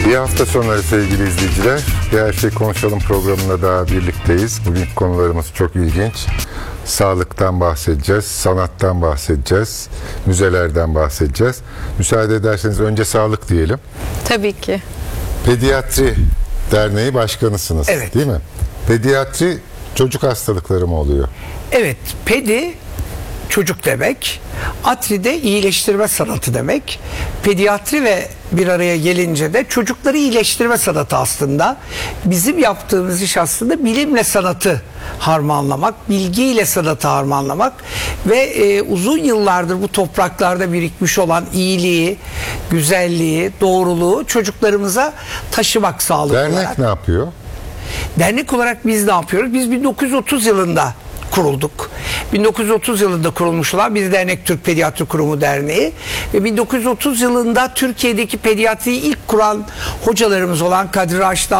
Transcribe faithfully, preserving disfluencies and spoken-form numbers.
İyi hafta sonları sevgili izleyiciler. Bir Her Şey Konuşalım programında daha birlikteyiz. Bugün konularımız çok ilginç. Sağlıktan bahsedeceğiz, sanattan bahsedeceğiz, müzelerden bahsedeceğiz. Müsaade ederseniz önce sağlık diyelim. Tabii ki. Pediatri Derneği Başkanısınız, Evet. değil mi? Pediatri çocuk hastalıkları mı oluyor? Evet, pedi çocuk demek, atri de iyileştirme sanatı demek. Pediatri ve bir araya gelince de çocukları iyileştirme sanatı aslında. Bizim yaptığımız iş aslında bilimle sanatı harmanlamak, bilgiyle sanatı harmanlamak ve e, uzun yıllardır bu topraklarda birikmiş olan iyiliği, güzelliği, doğruluğu çocuklarımıza taşımak sağlıklı Dernek olarak. ne yapıyor? Dernek olarak biz ne yapıyoruz? Biz bin dokuz yüz otuz yılında kurulduk. bin dokuz yüz otuz yılında kurulmuş olan bir dernek, Türk Pediatri Kurumu Derneği. Ve bin dokuz yüz otuz yılında Türkiye'deki pediatriyi ilk kuran hocalarımız olan Kadir Raşit